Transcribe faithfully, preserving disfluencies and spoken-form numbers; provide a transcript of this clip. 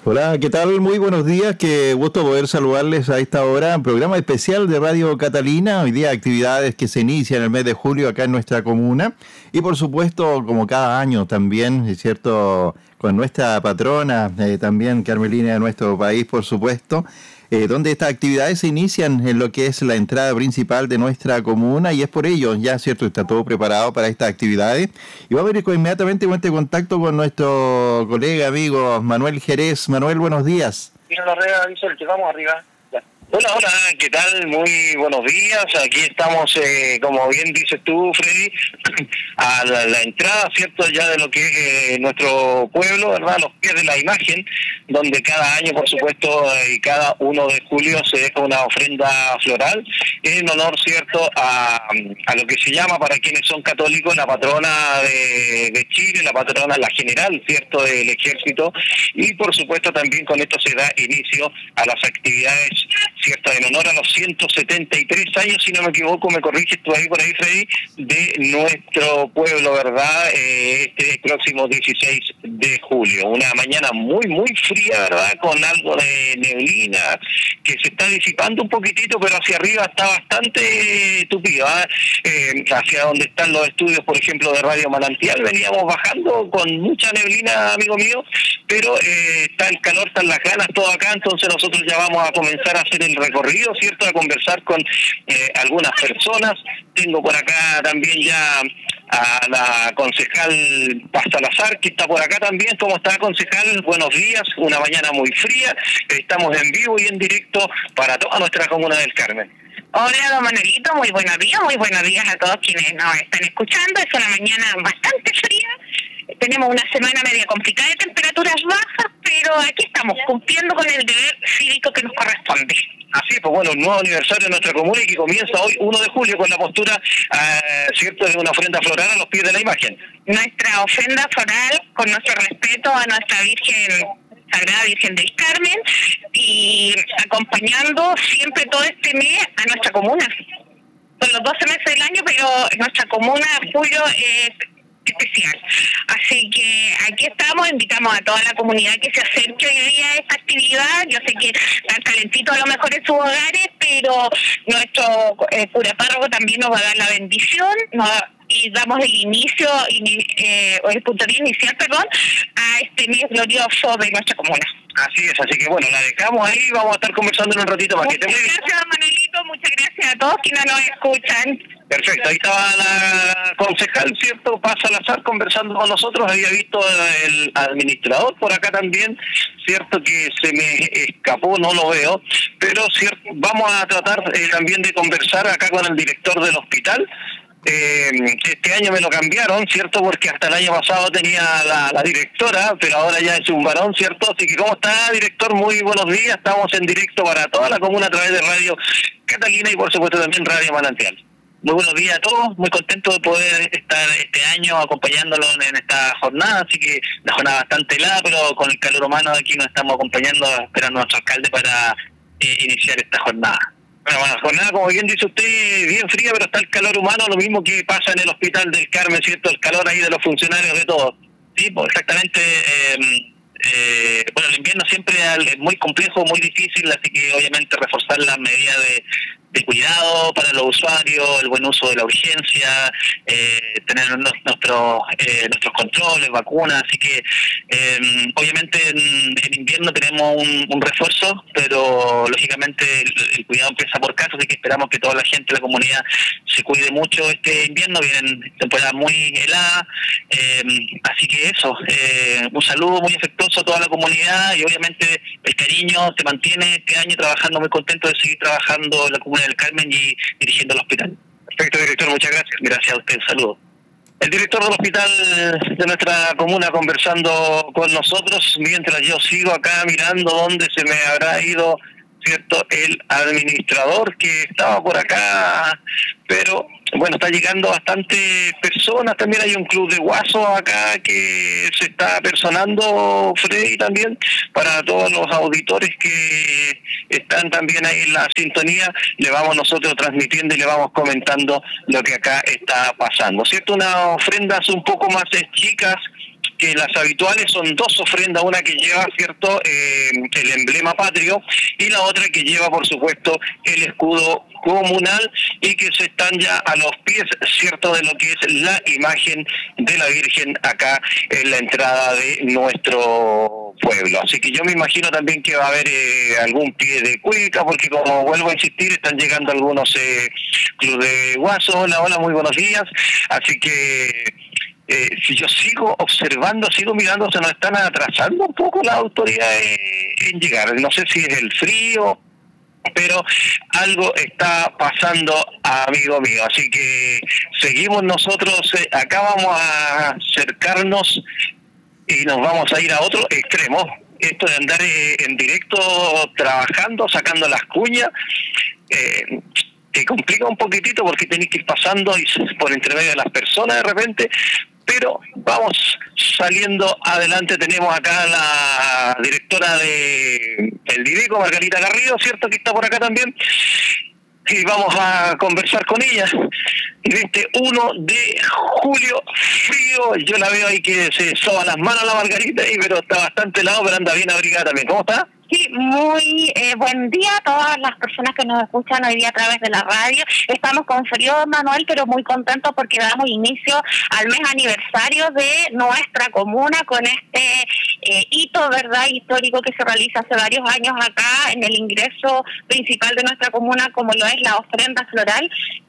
Hola, ¿qué tal? Muy buenos días, qué gusto poder saludarles a esta hora. Programa especial de Radio Catalina, hoy día actividades que se inician en el mes de julio acá en nuestra comuna y por supuesto, como cada año también, es cierto, con nuestra patrona, eh, también Carmelina de nuestro país, por supuesto, eh, donde estas actividades se inician en lo que es la entrada principal de nuestra comuna y es por ello, ya cierto, está todo preparado para estas actividades y vamos a ir inmediatamente con este contacto con nuestro colega, amigo Manuel Jerez. Manuel, buenos días. Mira la red, aviso el que vamos arriba. Ya. Hola, hola, ¿qué tal? Muy buenos días. Aquí estamos, eh, como bien dices tú, Freddy, a la, la entrada, ¿cierto? Ya de lo que es eh, nuestro pueblo, ¿verdad? A los pies de la imagen, donde cada año, por supuesto, y cada uno de julio se deja una ofrenda floral en honor, ¿cierto?, a, a lo que se llama, para quienes son católicos, la patrona de, de Chile, la patrona, la general, ¿cierto?, del ejército, y por supuesto también con esto se da inicio a las actividades, ¿cierto?, en honor a los ciento setenta y tres años, si no me equivoco, me corriges tú ahí por ahí, Freddy, de nuestro pueblo, ¿verdad?, eh, este próximo dieciséis de julio. Una mañana muy, muy fría, ¿verdad?, con algo de neblina que se está disipando un poquitito, pero hacia arriba está bastante tupido, ¿eh? Eh, hacia donde están los estudios, por ejemplo, de Radio Manantial, veníamos bajando con mucha neblina, amigo mío, pero eh, está el calor, están las ganas, todo acá, entonces nosotros ya vamos a comenzar a hacer el recorrido, ¿cierto?, a conversar con eh, algunas personas. Tengo por acá también ya a la concejal Paz Salazar, que está por acá también. ¿Cómo está, concejal? Buenos días, una mañana muy fría, estamos en vivo y en directo para toda nuestra comuna del Carmen. Hola, don Manuelito, muy buenos días, muy buenos días a todos quienes nos están escuchando. Es una mañana bastante fría, tenemos una semana media complicada de temperaturas bajas, pero aquí estamos cumpliendo con el deber cívico que nos corresponde. Así es, pues bueno, un nuevo aniversario de nuestra comuna y que comienza hoy, primero de julio, con la postura, eh, cierto, de una ofrenda floral a los pies de la imagen. Nuestra ofrenda floral, con nuestro respeto a nuestra Virgen Sagrada Virgen del Carmen, y acompañando siempre todo este mes a nuestra comuna. Son los doce meses del año, pero nuestra comuna, julio, es especial. Así que aquí estamos, invitamos a toda la comunidad que se acerque hoy día a esta actividad. Yo sé que están calentitos a lo mejor en sus hogares, pero nuestro eh, cura párroco también nos va a dar la bendición, nos y damos el inicio, eh, o el puntapié inicial, perdón, a este mes glorioso de nuestra comuna. Así es, así que bueno, la dejamos ahí, vamos a estar conversando en un ratito más. Muchas que te gracias, Manuelito, muchas gracias a todos quienes nos escuchan. Perfecto, ahí estaba la concejal, ¿cierto? Paz Salazar conversando con nosotros, había visto el administrador por acá también, ¿cierto? Que se me escapó, no lo veo, pero cierto, vamos a tratar eh, también de conversar acá con el director del hospital. Eh, este año me lo cambiaron, ¿cierto? Porque hasta el año pasado tenía la, la directora, pero ahora ya es un varón, ¿cierto? Así que, ¿cómo está, director? Muy buenos días, estamos en directo para toda la comuna a través de Radio Catalina y por supuesto también Radio Manantial. Muy buenos días a todos, muy contento de poder estar este año acompañándolo en esta jornada, así que una jornada bastante helada, pero con el calor humano de aquí nos estamos acompañando, esperando a nuestro alcalde para eh, iniciar esta jornada. Bueno, bueno, jornada, como bien dice usted, bien fría, pero está el calor humano, lo mismo que pasa en el Hospital del Carmen, ¿cierto? El calor ahí de los funcionarios, de todos. Sí, pues exactamente. Eh, eh, bueno, el invierno siempre es muy complejo, muy difícil, así que obviamente reforzar las medidas de, de cuidado para los usuarios, el buen uso de la urgencia, eh, tener nuestros eh, nuestros controles, vacunas, así que eh, obviamente en, en invierno tenemos un, un refuerzo, pero lógicamente el, el cuidado empieza por casa, así que esperamos que toda la gente, la comunidad, se cuide mucho este invierno. Vienen temporadas muy heladas, eh, así que eso, eh, un saludo muy afectuoso a toda la comunidad y obviamente el cariño se mantiene este año, trabajando, muy contento de seguir trabajando en la comuna del Carmen y dirigiendo el hospital. Perfecto, director, muchas gracias. Gracias a usted, saludos. El director del hospital de nuestra comuna conversando con nosotros, mientras yo sigo acá mirando dónde se me habrá ido, ¿cierto?, el administrador que estaba por acá, pero bueno, está llegando bastante personas. También hay un club de guasos acá que se está personando, Freddy, también para todos los auditores que están también ahí en la sintonía. Le vamos nosotros transmitiendo y le vamos comentando lo que acá está pasando, ¿cierto? Unas ofrendas un poco más chicas que las habituales son dos ofrendas, una que lleva, cierto, eh, el emblema patrio y la otra que lleva, por supuesto, el escudo comunal, y que se están ya a los pies, cierto, de lo que es la imagen de la Virgen acá en la entrada de nuestro pueblo. Así que yo me imagino también que va a haber eh, algún pie de cueca, porque como vuelvo a insistir, están llegando algunos eh, club de guaso. Hola, hola, muy buenos días. Así que eh, si yo sigo observando, sigo mirando, se nos están atrasando un poco las autoridades en llegar. No sé si es el frío, pero algo está pasando, amigo mío. Así que seguimos nosotros, eh, acá vamos a acercarnos y nos vamos a ir a otro extremo. Esto de andar eh, en directo trabajando, sacando las cuñas, eh, te complica un poquitito porque tenés que ir pasando y por entre medio de las personas de repente, pero vamos saliendo adelante. Tenemos acá a la directora de el Dideco, Margarita Garrido, ¿cierto? Que está por acá también, y vamos a conversar con ella. En este uno de julio, frío, yo la veo ahí que se soba las manos la Margarita ahí, pero está bastante helado, pero anda bien abrigada también. ¿Cómo está? Sí, muy eh, buen día a todas las personas que nos escuchan hoy día a través de la radio. Estamos con frío, Manuel, pero muy contentos porque damos inicio al mes aniversario de nuestra comuna con este eh, hito, ¿verdad?, histórico que se realiza hace varios años acá en el ingreso principal de nuestra comuna, como lo es la ofrenda floral,